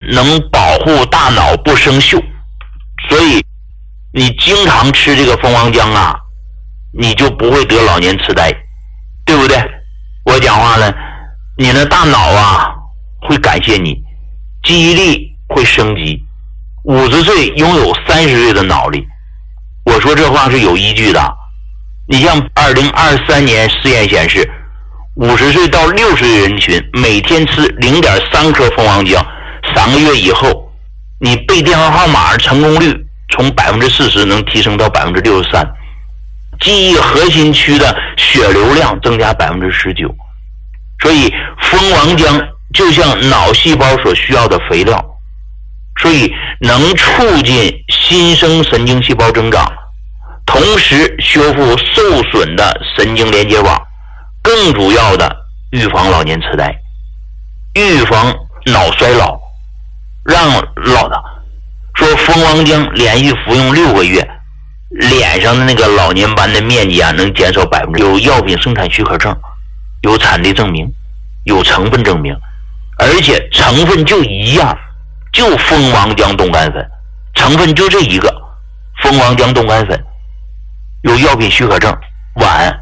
能保护大脑不生锈，所以你经常吃这个蜂王浆啊，你就不会得老年痴呆，对不对？我讲话了，你的大脑啊会感谢你，记忆力会升级，50岁拥有30岁的脑力。我说这话是有依据的。你像2023年试验显示，50岁到60岁人群每天吃0.3颗蜂王浆，3个月以后，你背电话号码成功率从40%能提升到63%，记忆核心区的血流量增加19%。所以蜂王浆就像脑细胞所需要的肥料，所以能促进新生神经细胞增长，同时修复受损的神经连接网，更主要的预防老年痴呆，预防脑衰老，让老的说蜂王浆连续服用6个月，脸上的那个老年斑的面积啊能减少%，有药品生产许可证，有产地证明，有成分证明，而且成分就一样，就蜂王浆冻干粉，成分就这一个，蜂王浆冻干粉，有药品许可证，晚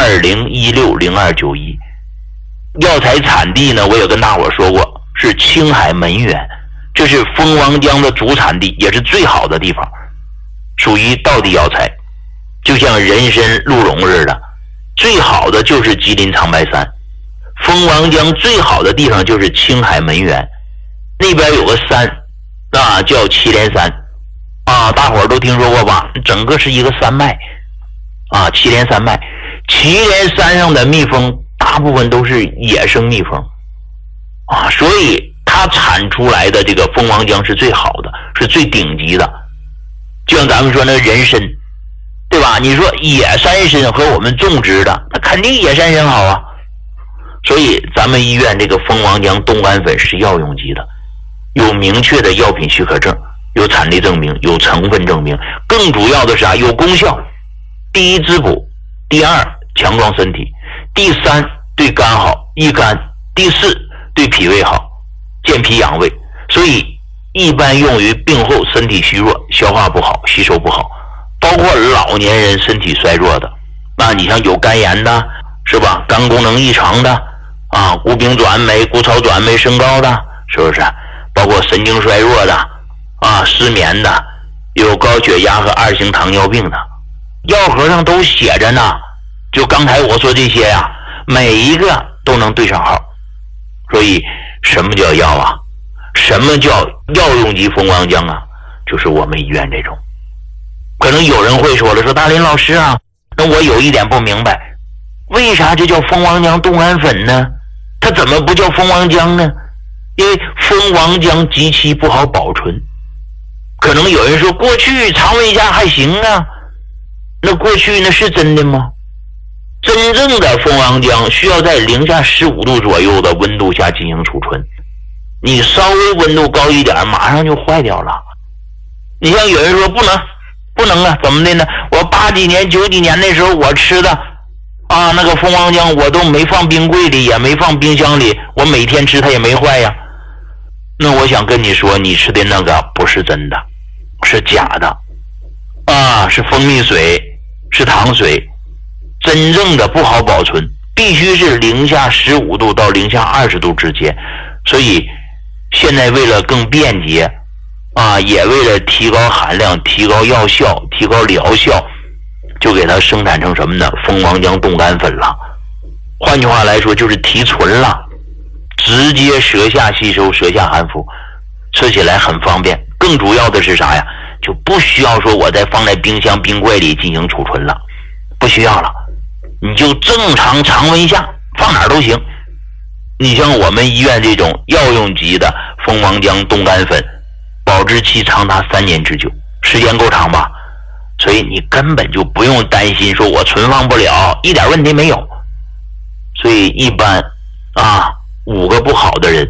20160291。药材产地呢，我也跟大伙说过，是青海门源，这是蜂王浆的主产地，也是最好的地方，属于道地药材，就像人参、鹿茸似的，最好的就是吉林长白山。蜂王浆最好的地方就是青海门源，那边有个山啊，叫祁连山啊，大伙儿都听说过吧？整个是一个山脉啊，祁连山脉。祁连山上的蜜蜂大部分都是野生蜜蜂啊，所以它产出来的这个蜂王浆是最好的，是最顶级的。就像咱们说那人参，对吧？你说野山参和我们种植的，那肯定野山参好啊。所以咱们医院这个蜂王浆冻干粉是药用级的，有明确的药品许可证，有产地证明，有成分证明，更主要的是有功效。第一，滋补；第二，强壮身体；第三，对肝好，益肝；第四，对脾胃好，健脾养胃。所以一般用于病后身体虚弱、消化不好、吸收不好，包括老年人身体衰弱的，那你像有肝炎的，是吧？肝功能异常的啊，谷丙转酶、谷草转酶升高的，是不是？包括神经衰弱的啊，失眠的，有高血压和2型糖尿病的，药盒上都写着呢。就刚才我说这些呀，每一个都能对上号。所以什么叫药啊？什么叫药用级蜂王浆啊？就是我们医院这种。可能有人会说了，说大林老师啊，那我有一点不明白，为啥就叫蜂王浆冻干粉呢？它怎么不叫蜂王浆呢？因为蜂王浆极其不好保存。可能有人说过去常温下还行啊，那过去那是真的吗？真正的蜂王浆需要在零下15度左右的温度下进行储存，你稍微温度高一点马上就坏掉了。你像有人说不能啊，怎么的呢？我80几年90几年那时候我吃的啊，那个蜂王浆我都没放冰柜里，也没放冰箱里，我每天吃它也没坏呀。那我想跟你说，你吃的那个不是真的，是假的啊，是蜂蜜水，是糖水，真正的不好保存，必须是零下15度到零下20度之间。所以现在为了更便捷啊，也为了提高含量、提高药效、提高疗效，就给它生产成什么呢？蜂王浆冻干粉了。换句话来说，就是提纯了，直接舌下吸收、舌下含服，吃起来很方便。更主要的是啥呀？就不需要说我再放在冰箱、冰柜里进行储存了，不需要了，你就正常常温下放哪儿都行。你像我们医院这种药用级的蜂王浆冻干粉，保质期长达3年之久，时间够长吧？所以你根本就不用担心说我存放不了，一点问题没有。所以一般啊，5个不好的人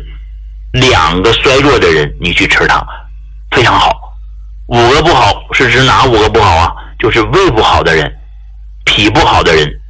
，2个衰弱的人，你去吃它非常好。5个不好是指哪5个不好啊？就是胃不好的人、脾不好的人、